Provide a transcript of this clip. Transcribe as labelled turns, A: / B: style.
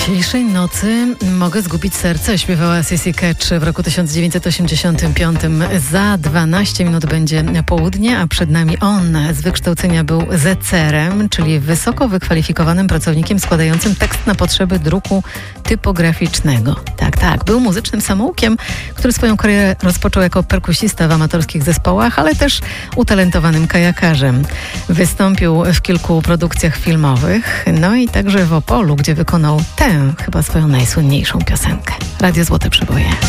A: Dzisiejszej nocy mogę zgubić serce, śpiewała Sissy Catch w roku 1985. Za 12 minut będzie południe, a przed nami on. Z wykształcenia był zecerem, czyli wysoko wykwalifikowanym pracownikiem składającym tekst na potrzeby druku typograficznego. Tak, był muzycznym samoukiem, który swoją karierę rozpoczął jako perkusista w amatorskich zespołach, ale też utalentowanym kajakarzem. Wystąpił w kilku produkcjach filmowych, no i także w Opolu, gdzie wykonał tę chyba swoją najsłynniejszą piosenkę. Radio Złote Przeboje.